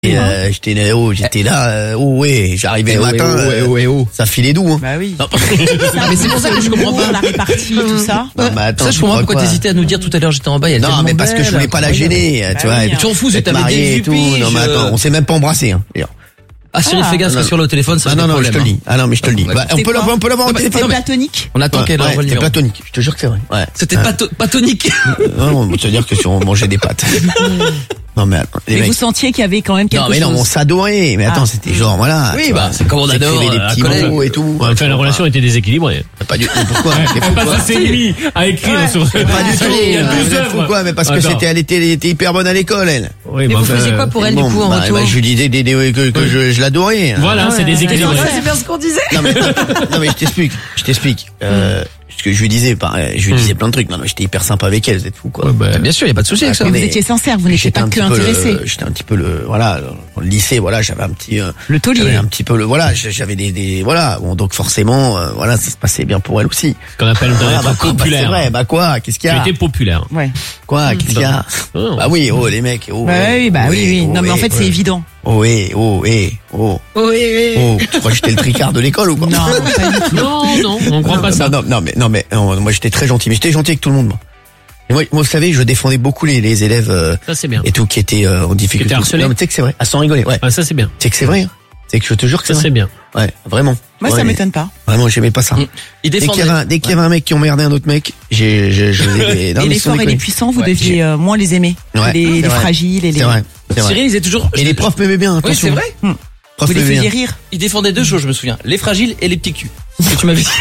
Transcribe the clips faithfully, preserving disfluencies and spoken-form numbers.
Et euh, j'étais là, oh, j'étais là, euh, oh ouais, j'arrivais le matin, oh, euh, oh, oh, oh. ça filait doux. Hein. Bah oui. Non. Mais c'est pour ça que je comprends pas la répartie, tout ça. Non, mais attends, Ça, je comprends pourquoi quoi t'hésitais à nous dire tout à l'heure, j'étais en bas, il y a Non, tellement mais parce que je voulais pas la gêner, Bah tu vois. oui, et hein. Tu t'en fous, c'est être ta mariée et tout. Non, mais attends, on s'est même pas embrassé, hein. d'ailleurs. Ah, Cyril, fais gaffe, non. sur le téléphone, ça Ah fait non, non, problème, je te le dis. Ah non, mais je te le dis. Ouais. Bah, on C'est peut quoi l'avoir, on peut l'avoir au Non, mais- téléphone. C'est platonique. On attend qu'elle Ouais, envoie le c'est numéro. platonique. Je te jure que c'est vrai. Ouais. C'était Ouais. pato- patonique. Non, non, c'est-à-dire que si on mangeait des pâtes. Non, mais attends, les Mais mecs. vous sentiez qu'il y avait quand même quelque Non, mais non, on chose. s'adorait. Mais attends, Ah. c'était genre, voilà. Oui, tu bah, vois, c'est comme on adore, s'écrivait des euh, petits un collègue. mots et tout. Ouais, enfin, la relation était déséquilibrée. Pas du tout. Pourquoi? Mais Elle pourquoi? passait ses nuits à écrire sur. Pas du tout. Il y a deux œuvres. Pourquoi? Mais parce que Attends. c'était, elle était, elle était hyper bonne à l'école, elle. Oui, Et bah, vous enfin, faisiez quoi pour elle, Bon, du coup, en bah, retour? bah, je lui disais des, des- que, que je, je l'adorais. Voilà, c'est déséquilibré. C'est bien ce qu'on disait. Non mais, non mais je t'explique, je t'explique. Euh, ce que je lui disais, pas, je lui disais plein de trucs. Non, non, j'étais hyper sympa avec elle, vous êtes fous quoi. Ouais, bah, Bien sûr, il y a pas de souci avec ça. Vous étiez sincère, vous n'étiez J'étais pas un que petit peu le- intéressé. J'étais un petit peu le, voilà, dans le lycée, voilà, j'avais un petit, euh, Le taulier. j'avais un petit peu le, voilà, j'avais des, des, voilà, bon, donc forcément, euh, voilà, ça se passait bien pour elle aussi. Ce qu'on appelle Voilà, d'être bah, quoi, bah, c'est populaire. vrai, bah quoi, qu'est-ce qu'il y Tu a? étais populaire. Ouais. Quoi, qu'est-ce qu'il y a? Oh. Bah oui, oh les mecs, oh. Bah ouais, oui, bah oh, oui, oui. oh, Non, mais en ouais, fait, c'est ouais. évident. Oh, eh, oh, eh, oh, Oui, oui. oh. Tu crois que j'étais le tricard de l'école ou quoi? Non, pas du tout. Non, non, on croit non, pas ça. Non, non, mais, non, mais, non, moi j'étais très gentil, mais j'étais gentil avec tout le monde, moi. Et moi, moi, vous savez, je défendais beaucoup les, les élèves, euh, Ça, c'est bien. et tout, qui étaient, euh, en difficulté. Qui étaient harcelés. Non, mais tu sais que c'est vrai. Ah, sans rigoler, ouais. Ah, ça, c'est bien. Tu sais que c'est vrai, hein. C'est que je te jure que Ça, c'est c'est vrai. bien. Ouais, vraiment. Moi, Ouais, ça m'étonne pas. Vraiment, j'aimais pas ça. Il Dès qu'il y défendait. avait un, dès qu'il y avait un mec qui emmerdait un autre mec, j'ai, j'ai, je, les, non, Et mais les sans forts et les déconner. puissants, vous Ouais, deviez j'ai- euh, moins les aimer. Ouais, les c'est les vrai. fragiles et les... C'est vrai, c'est vrai. Cyril, il disait toujours. Et les profs m'aimaient bien, Oui, attention. c'est vrai. Profs Vous les m'aimaient faisiez bien. rire. Il défendait deux choses, je me souviens. Les fragiles et les petits culs. Que tu m'avais dit.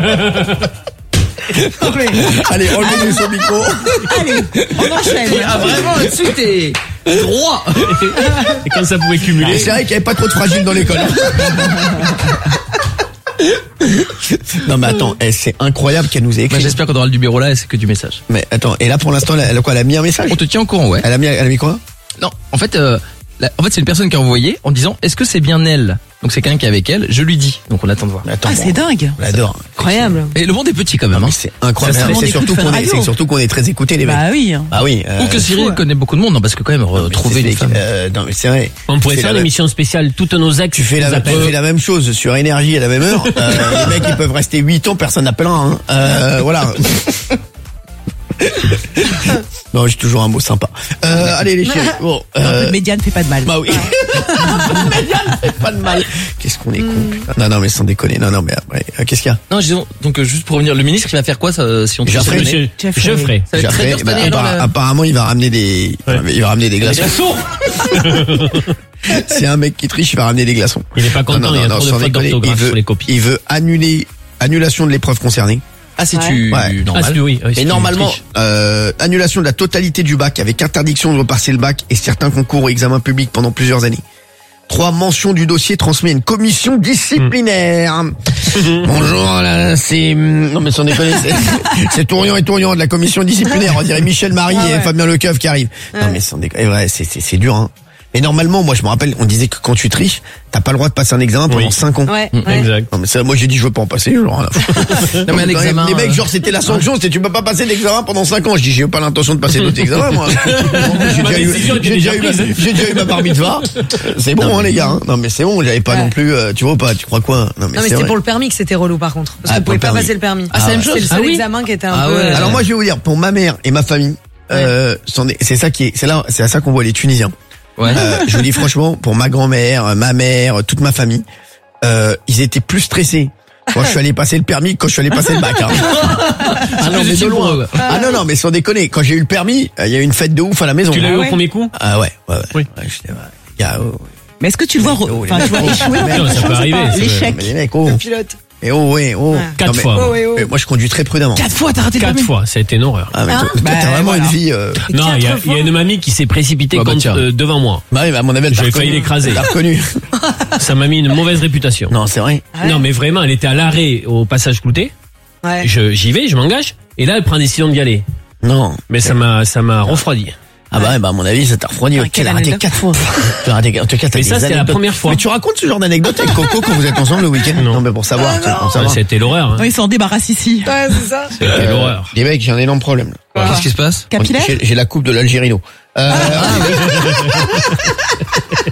Allez, enlevez son micro. Allez, on enchaîne. Ah, vraiment, là-dessus, t'es droit. Et quand ça pouvait Et cumuler. c'est vrai qu'il y avait pas trop de fragiles dans l'école. Non mais attends, eh, c'est incroyable qu'elle nous ait Bah, écrit. j'espère qu'on aura le numéro là et c'est que du message. Mais attends, et là pour l'instant, elle a quoi? Elle a mis un message? On te tient au courant, ouais. Elle a mis, elle a mis quoi? Non, en fait, euh, la- en fait, c'est une personne qui a envoyé en disant est-ce que c'est bien elle? Donc c'est quelqu'un qui est avec elle. Je lui dis. Donc on attend de voir. Mais attends, Ah, bon, c'est dingue. on l'adore. Incroyable. Et le monde est petit quand même. Mais Hein. c'est incroyable. Ça, c'est C'est vraiment surtout des coups de qu'on est, radio. c'est surtout qu'on est très écoutés les mecs. Bah oui. Ah oui. euh, Ou que Cyril fou, hein. connaît beaucoup de monde, non, parce que quand même retrouver c'est- les femmes. euh, non mais c'est vrai. On pourrait C'est faire la une émission spéciale, toutes nos ex. Tu fais la, nous tu appellent. fais la même chose sur Énergie à la même heure. Euh, les mecs ils peuvent rester huit ans, personne n'appellera. Hein. Euh, voilà. Non, j'ai toujours un mot sympa. Euh, allez les chéris. Bon. Un peu Euh, de média ne fait pas de mal. bah oui. Médiane, fait pas de mal. Qu'est-ce qu'on est con. Putain. Non non mais sans déconner. Non non mais après, euh, qu'est-ce qu'il y a? Non, disons, donc euh, juste pour revenir, le ministre il va faire quoi ça, euh, si on J'ai touche appris, cette année Monsieur, Jeff je Ray. ferai. Ça va être très dur cette bah, année, alors, appara- le- apparemment il va ramener des, Ouais. il va ramener des Les glaçons. glaçons. C'est un mec qui triche, il va ramener des glaçons. Il est pas content, il y a trop de sans fautes déconner, d'orthographe il veut, sur les copies. il veut annuler, annulation de l'épreuve concernée. Ah, c'est Ouais. tu Ouais. Ah, normal. c'est- oui, oui, c'est Et une normalement, triche. euh, annulation de la totalité du bac avec interdiction de repasser le bac et certains concours ou examens publics pendant plusieurs années. Trois, mention du dossier transmis à une commission disciplinaire. Bonjour, là, c'est, non mais sans déconner, c'est, c'est Tourian et Tourian de la commission disciplinaire. On dirait Michel Marie Ah ouais. et Fabien Lecoeuf qui arrivent. Non mais sans déconner, ouais, c'est, c'est, c'est dur, hein. Mais normalement, moi je me rappelle, on disait que quand tu triches, t'as pas le droit de passer un examen pendant Oui. cinq ans. Ouais, Mm, ouais. Exact. Non mais ça, moi j'ai dit je veux pas en passer, genre. Non, mais un examen, Les mecs, euh, genre c'était la sanction, c'était tu peux pas passer d'examen pendant cinq ans. Je dis j'ai pas l'intention de passer d'autres examens moi. J'ai Ma déjà, eu, décision était j'ai déjà, déjà eu, ma- prise. j'ai déjà eu ma bar mitzvah. C'est bon hein, les gars. Hein. Non mais c'est bon, j'avais pas Ouais. non plus. Euh, tu vois pas, tu crois quoi? Non mais, Non mais c'est c'était vrai. pour le permis que c'était relou par contre. Parce Ah, que vous pour pouvez le pas permis. passer le permis. Ah, c'est la même C'est le chose. seul Ah oui. examen qui était un Ah peu... ouais. euh, Alors moi je vais vous dire pour ma mère et ma famille, euh, c'en est- c'est ça qui est, c'est là, c'est à ça qu'on voit les Tunisiens. Ouais. Euh, je vous dis franchement, pour ma grand-mère, ma mère, toute ma famille, euh, ils étaient plus stressés quand je suis allé passer le permis que quand je suis allé passer le bac. Hein. Ah non, mais de utile pour loin. eux. Ah non, non, mais sans déconner, quand j'ai eu le permis, il y a eu une fête de ouf à la maison. Tu l'as Ah eu au ouais. premier coup? Ah ouais, ouais, ouais. Oui. Ouais, j'étais- ouais, les gars, oh, Mais est-ce que tu le vois, re- oh, les enfin, tu mecs, vois oh, échouer mais quelque non, ça chose peut ou arriver, pas ça peut- L'échec. mais les mecs, oh. pilote. Et oh, ouais, oh. Ouais. Quatre Non, mais- fois. Oh, ouais, oh. mais moi, je conduis très prudemment. Quatre fois, t'as raté le Quatre permis. fois, ça a été une horreur. Ah, mais Hein toi, toi, Bah, t'as vraiment voilà. une vie, euh... Non, il y, a- quatre il y a une mamie qui s'est précipitée Ah bah contre, tiens. euh, devant moi. Bah oui, bah, à mon avis, elle t'a J'avais failli reconnu. l'écraser. T'as reconnu. Ça m'a mis une mauvaise réputation. Non, c'est vrai. Ouais. Non, mais vraiment, elle était à l'arrêt au passage clouté. Ouais. Je, j'y vais, je m'engage. Et là, elle prend la décision d'y aller. Non. Mais ça m'a, ça m'a refroidi. Ah bah, ouais, bah, à mon avis, ça t'a refroidi. Ah, Tu quelle l'as raté anecdote. quatre fois. Tu l'as raté, en tout cas, t'as Mais des ça, c'était la anecdotes. première fois. Mais tu racontes ce genre d'anecdote avec Coco quand vous êtes ensemble le week-end? Non. mais pour savoir, tu sais, pour Ça, savoir. c'était l'horreur. Hein. Non, ils s'en débarrassent ici. Ouais, c'est ça. C'était Euh, l'horreur. Les mecs, j'ai un énorme problème. là. Qu'est-ce qui se passe Capillaire J'ai j'ai la coupe de l'Algérino. Euh,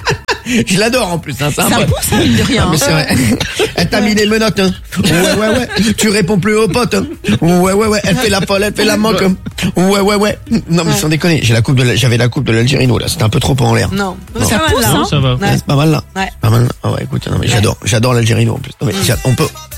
Je l'adore en plus, hein, c'est un Ça pote. pousse, hein, mine de rien. Ah, mais c'est vrai. Elle t'a mis les menottes, hein. Ouais, ouais, ouais. Tu réponds plus aux potes, hein. Ouais, ouais, ouais. Elle fait la folle, elle fait la manque, hein. Ouais, ouais, ouais. Non, mais sans déconner. J'ai la coupe de la- j'avais la coupe de l'Algérino, là. C'était un peu trop en l'air. Non. Non. Ça pousse, va, là. hein. Non, ça va. Ouais. C'est pas mal, là. Ouais. Pas mal. Ah ouais, écoute, non, mais j'adore. J'adore l'Algérino, en plus. Non, mais j'a- on peut,